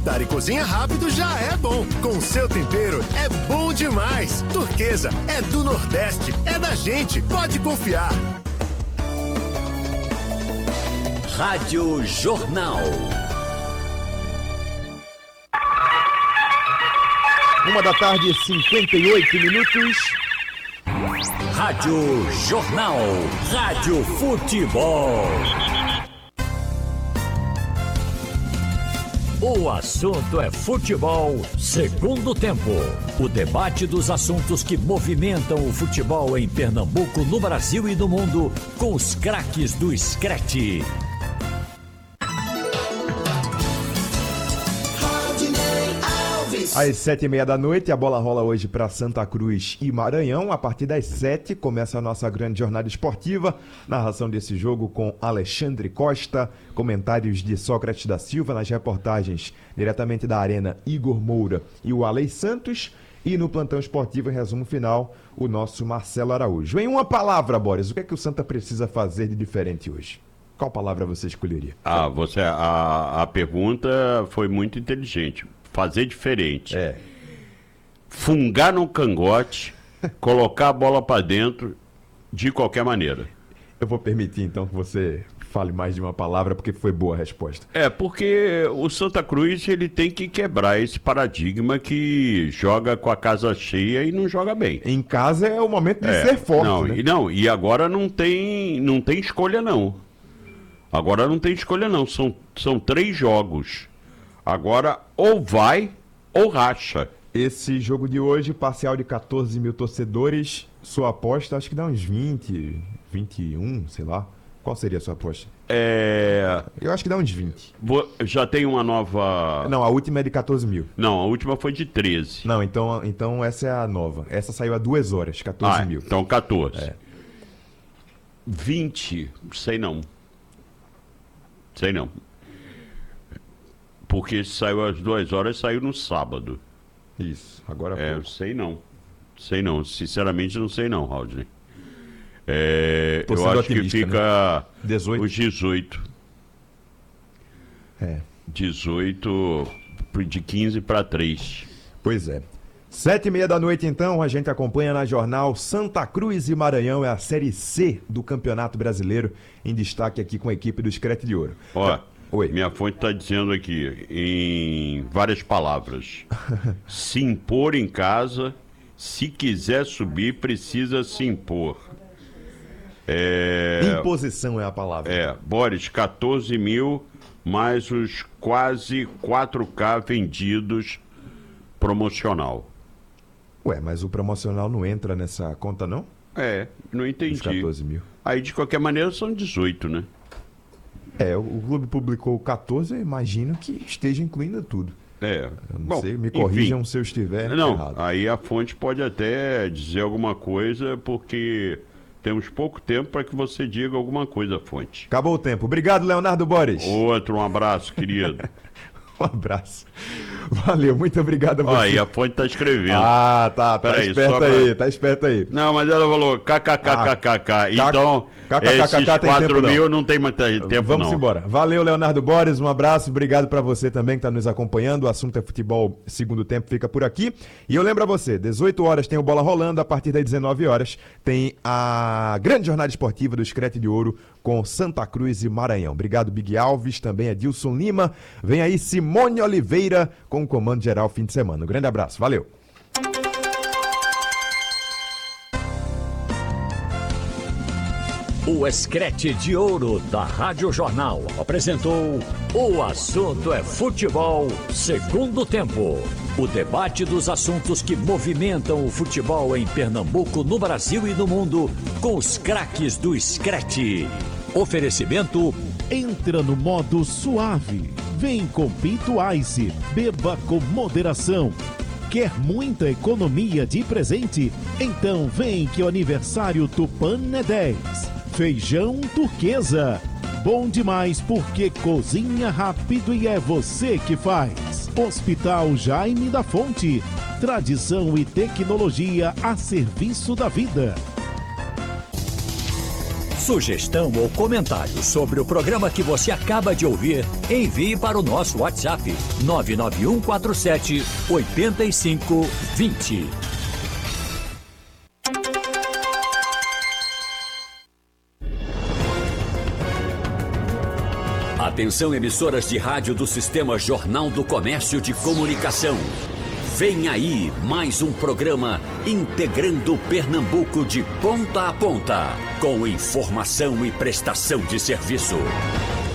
cortar e cozinha rápido já é bom. Com seu tempero é bom demais. Turquesa é do Nordeste, é da gente, pode confiar. Rádio Jornal. 1h58. Rádio Jornal. Rádio Futebol. O assunto é futebol, segundo tempo. O debate dos assuntos que movimentam o futebol em Pernambuco, no Brasil e no mundo, com os craques do Screte. Às 7h30, a bola rola hoje para Santa Cruz e Maranhão. A partir das 7 começa a nossa grande jornada esportiva. Narração desse jogo com Alexandre Costa, comentários de Sócrates da Silva, nas reportagens diretamente da Arena, Igor Moura e o Alei Santos. E no plantão esportivo, em resumo final, o nosso Marcelo Araújo. Em uma palavra, Boris, o que é que o Santa precisa fazer de diferente hoje? Qual palavra você escolheria? A pergunta foi muito inteligente. Fazer diferente. Fungar no cangote, colocar a bola para dentro de qualquer maneira. Eu vou permitir então que você fale mais de uma palavra, porque foi boa a resposta. Porque o Santa Cruz ele tem que quebrar esse paradigma que joga com a casa cheia e não joga bem. Em casa é o momento de ser forte, né? E agora não tem escolha não. Agora não tem escolha não, são 3 jogos. Agora, ou vai, ou racha. Esse jogo de hoje, parcial de 14 mil torcedores, sua aposta, acho que dá uns 20, 21, sei lá. Qual seria a sua aposta? Eu acho que dá uns 20. Já tem uma nova... Não, a última é de 14 mil. Não, a última foi de 13. Não, então essa é a nova. Essa saiu há 2 horas, 14 mil. Então 14. 20, sei não. Porque saiu às 2 horas, saiu no sábado. Isso, agora sei não. Sinceramente não sei não, Raul. Eu acho que fica 18. Os 18. 18 de 15 para 3. Pois é. 7h30 então, a gente acompanha na Jornal Santa Cruz e Maranhão, é a Série C do Campeonato Brasileiro, em destaque aqui com a equipe do Screte de Ouro. Oi. Minha fonte está dizendo aqui, em várias palavras, se impor em casa, se quiser subir, precisa se impor. Imposição é a palavra. Boris, 14 mil, mais os quase 4K vendidos promocional. Mas o promocional não entra nessa conta, não? Não entendi. Os 14 mil. Aí, de qualquer maneira, são 18, né? O clube publicou 14, eu imagino que esteja incluindo tudo. Eu não sei, me corrijam se eu estiver errado. Aí a fonte pode até dizer alguma coisa, porque temos pouco tempo para que você diga alguma coisa, fonte. Acabou o tempo. Obrigado, Leonardo Boris. Um abraço, querido. Um abraço. Valeu, muito obrigado a você. Aí a fonte tá escrevendo. Tá esperto aí. Não, mas ela falou kkkk. Então, esses 4 mil não tem mais tempo. Vamos embora. Valeu, Leonardo Boris, um abraço. Obrigado pra você também que tá nos acompanhando. O assunto é futebol, segundo tempo fica por aqui. E eu lembro a você, 18 horas tem o Bola Rolando, a partir das 19 horas tem a grande jornada esportiva do Screte de Ouro com Santa Cruz e Maranhão. Obrigado, Big Alves, também Adilson Lima. Vem aí Simone Oliveira com o comando geral fim de semana. Um grande abraço, valeu! O Screte de Ouro da Rádio Jornal apresentou O Assunto é Futebol, segundo tempo. O debate dos assuntos que movimentam o futebol em Pernambuco, no Brasil e no mundo, com os craques do Screte. Oferecimento: entra no modo suave. Vem com Pinto Ice, beba com moderação. Quer muita economia de presente? Então vem que o aniversário Tupã é 10. Feijão Turquesa. Bom demais porque cozinha rápido e é você que faz. Hospital Jaime da Fonte. Tradição e tecnologia a serviço da vida. Sugestão ou comentário sobre o programa que você acaba de ouvir, envie para o nosso WhatsApp 99147 8520. Atenção, emissoras de rádio do Sistema Jornal do Comércio de Comunicação. Vem aí mais um programa integrando Pernambuco de ponta a ponta, com informação e prestação de serviço.